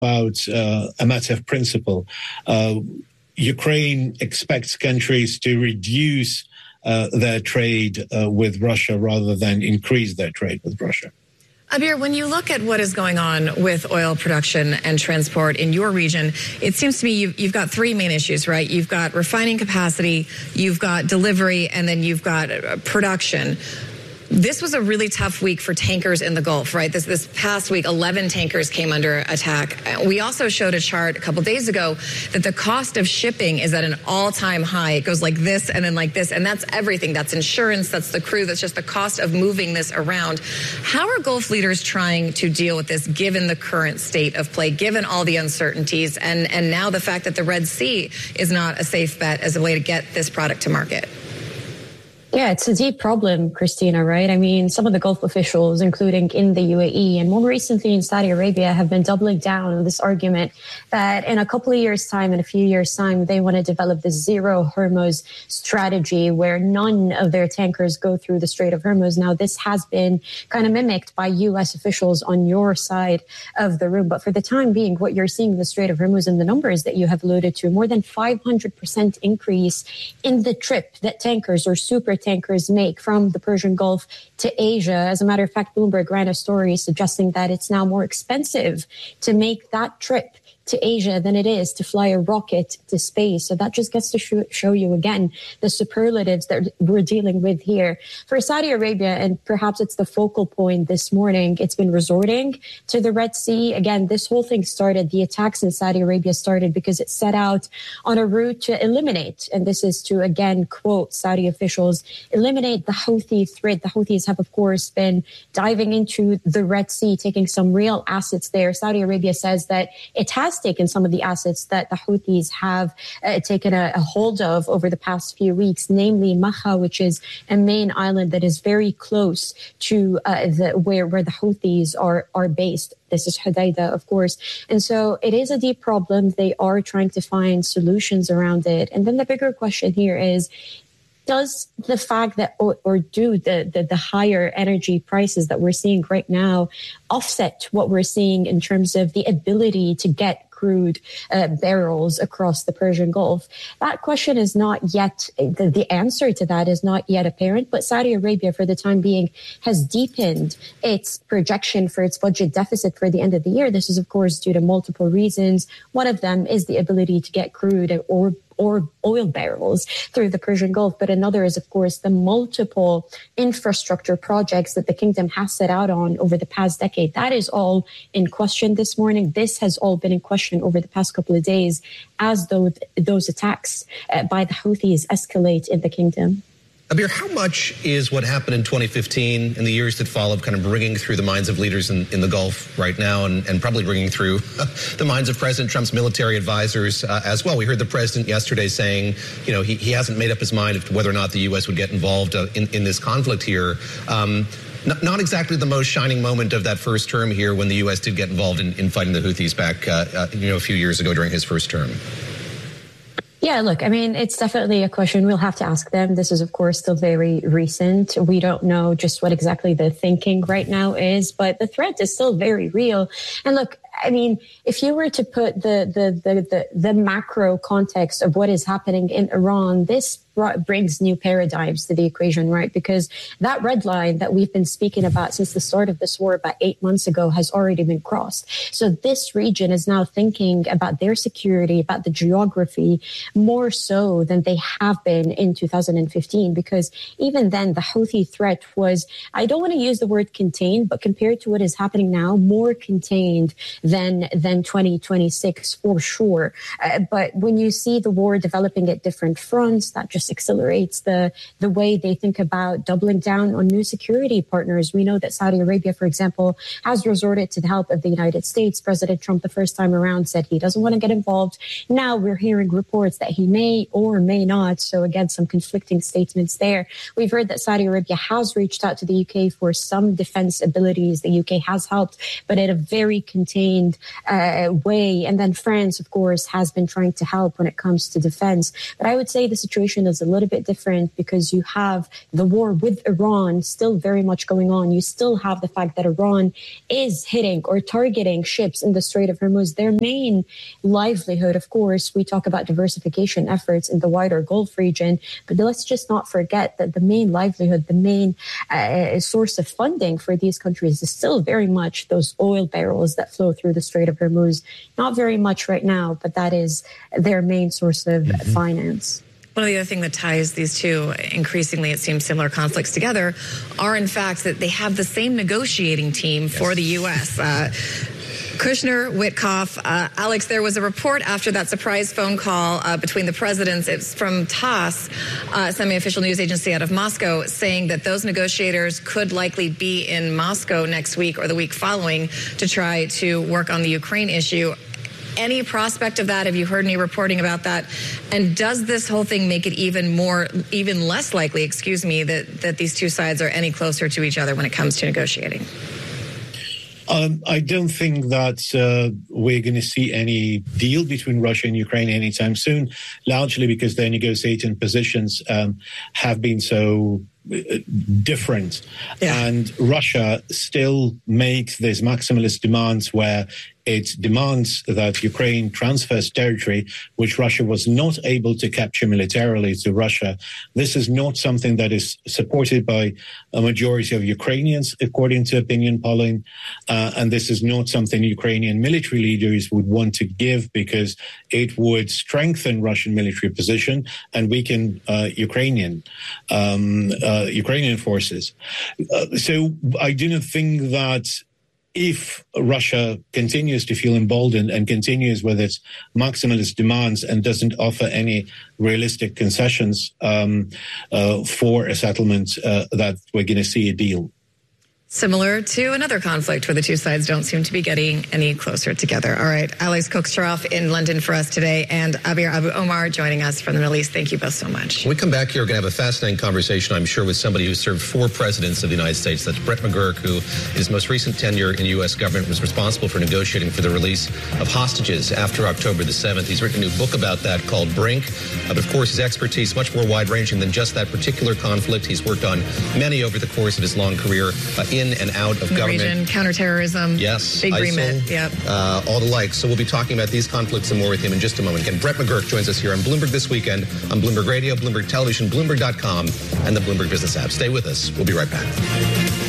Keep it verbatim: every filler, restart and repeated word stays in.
about uh, a matter of principle. Uh, Ukraine expects countries to reduce uh, their trade uh, with Russia rather than increase their trade with Russia. Abir, when you look at what is going on with oil production and transport in your region, it seems to me you've, you've got three main issues, right? You've got refining capacity, you've got delivery, and then you've got production. This was a really tough week for tankers in the Gulf, right? This this past week, eleven tankers came under attack. We also showed a chart a couple days ago that the cost of shipping is at an all-time high. It goes like this and then like this, and that's everything. That's insurance, that's the crew, that's just the cost of moving this around. How are Gulf leaders trying to deal with this, given the current state of play, given all the uncertainties, and, and now the fact that the Red Sea is not a safe bet as a way to get this product to market? Yeah, it's a deep problem, Christina, right? I mean, some of the Gulf officials, including in the U A E and more recently in Saudi Arabia, have been doubling down on this argument that in a couple of years' time, in a few years' time, they want to develop the zero Hormuz strategy where none of their tankers go through the Strait of Hormuz. Now, this has been kind of mimicked by U S officials on your side of the room. But for the time being, what you're seeing in the Strait of Hormuz and the numbers that you have alluded to, more than five hundred percent increase in the trip that tankers or super tankers make from the Persian Gulf to Asia. As a matter of fact, Bloomberg ran a story suggesting that it's now more expensive to make that trip to Asia than it is to fly a rocket to space. So that just gets to sh- show you again the superlatives that we're dealing with here. For Saudi Arabia, and perhaps it's the focal point this morning, it's been resorting to the Red Sea. Again, this whole thing started, the attacks in Saudi Arabia started because it set out on a route to eliminate, and this is to, again, quote Saudi officials, eliminate the Houthi threat. The Houthis have, of course, been diving into the Red Sea, taking some real assets there. Saudi Arabia says that it has taken some of the assets that the Houthis have uh, taken a, a hold of over the past few weeks, namely Maha, which is a main island that is very close to uh, the, where, where the Houthis are, are based. This is Hodeidah, of course. And so it is a deep problem. They are trying to find solutions around it. And then the bigger question here is, does the fact that, or, or do the, the, the higher energy prices that we're seeing right now offset what we're seeing in terms of the ability to get crude uh, barrels across the Persian Gulf? That question is not yet, the, the answer to that is not yet apparent, but Saudi Arabia for the time being has deepened its projection for its budget deficit for the end of the year. This is, of course, due to multiple reasons. One of them is the ability to get crude or or oil barrels through the Persian Gulf. But another is, of course, the multiple infrastructure projects that the kingdom has set out on over the past decade. That is all in question this morning. This has all been in question over the past couple of days as those, those attacks uh, by the Houthis escalate in the kingdom. Abir, how much is what happened in twenty fifteen and the years that followed kind of bringing through the minds of leaders in, in the Gulf right now, and, and probably bringing through the minds of President Trump's military advisors uh, as well? We heard the president yesterday saying, you know, he, he hasn't made up his mind as to whether or not the U S would get involved uh, in, in this conflict here. Um, not, not exactly the most shining moment of that first term here when the U S did get involved in, in fighting the Houthis back, uh, uh, you know, a few years ago during his first term. Yeah, look, I mean, it's definitely a question we'll have to ask them. This is, of course, still very recent. We don't know just what exactly the thinking right now is, but the threat is still very real. And look, I mean, if you were to put the, the, the, the, the macro context of what is happening in Iran, this brought, brings new paradigms to the equation, right? Because that red line that we've been speaking about since the start of this war about eight months ago has already been crossed. So this region is now thinking about their security, about the geography, more so than they have been in two thousand fifteen, because even then the Houthi threat was, I don't want to use the word contained, but compared to what is happening now, more contained than than twenty twenty-six for sure. Uh, but when you see the war developing at different fronts, that just accelerates the the way they think about doubling down on new security partners. We know that Saudi Arabia, for example, has resorted to the help of the United States. President Trump, the first time around, said he doesn't want to get involved. Now we're hearing reports that he may or may not. So again, some conflicting statements there. We've heard that Saudi Arabia has reached out to the U K for some defense abilities. The U K has helped, but at a very contained contained uh, way. And then France, of course, has been trying to help when it comes to defense. But I would say the situation is a little bit different because you have the war with Iran still very much going on. You still have the fact that Iran is hitting or targeting ships in the Strait of Hormuz. Their main livelihood, of course, we talk about diversification efforts in the wider Gulf region, but let's just not forget that the main livelihood, the main uh, source of funding for these countries is still very much those oil barrels that flow through the Strait of Hormuz. Not very much right now, but that is their main source of mm-hmm. finance. One of the other things that ties these two, increasingly it seems similar conflicts together, are in fact that they have the same negotiating team yes. for the U S. Uh, Kushner, Witkoff, uh, Alex, there was a report after that surprise phone call uh, between the presidents. It's from TASS, uh, semi-official news agency out of Moscow, saying that those negotiators could likely be in Moscow next week or the week following to try to work on the Ukraine issue. Any prospect of that? Have you heard any reporting about that? And does this whole thing make it even more, even less likely, excuse me, that, that these two sides are any closer to each other when it comes to negotiating? Um, I don't think that uh, we're going to see any deal between Russia and Ukraine anytime soon, largely because their negotiating positions um, have been so different. Yeah. And Russia still makes these maximalist demands where it demands that Ukraine transfers territory which Russia was not able to capture militarily to Russia. This is not something that is supported by a majority of Ukrainians, according to opinion polling. Uh, and this is not something Ukrainian military leaders would want to give because it would strengthen Russian military position and weaken uh, Ukrainian um, uh, Ukrainian forces. Uh, so I do not think that if Russia continues to feel emboldened and continues with its maximalist demands and doesn't offer any realistic concessions um, uh, for a settlement, uh, that we're going to see a deal. Similar to another conflict where the two sides don't seem to be getting any closer together. All right, Alex Koksteroff in London for us today, and Abir Abu Omar joining us from the Middle East. Thank you both so much. When we come back here, we're going to have a fascinating conversation, I'm sure, with somebody who served four presidents of the United States. That's Brett McGurk, who his most recent tenure in U S government was responsible for negotiating for the release of hostages after October the seventh. He's written a new book about that called Brink. Uh, but of course, his expertise much more wide-ranging than just that particular conflict. He's worked on many over the course of his long career uh, in and out of in government. Region, counterterrorism. Yes. Big I S L, remit. Yep. Uh, all the like. So we'll be talking about these conflicts and more with him in just a moment. Again, Brett McGurk joins us here on Bloomberg This Weekend, on Bloomberg Radio, Bloomberg Television, Bloomberg dot com, and the Bloomberg Business app. Stay with us. We'll be right back.